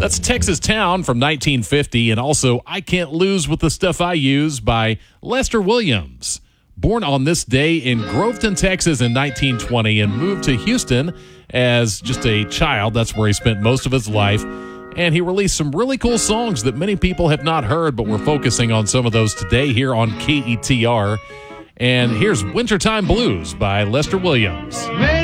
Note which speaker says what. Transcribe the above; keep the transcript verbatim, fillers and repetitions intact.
Speaker 1: That's Texas Town from nineteen fifty, and also I Can't Lose with the Stuff I Use by Lester Williams. Born on this day in Groveton, Texas in nineteen twenty and moved to Houston as just a child. That's where he spent most of his life. And he released some really cool songs that many people have not heard, but we're focusing on some of those today here on K E T R. And here's Wintertime Blues by Lester Williams.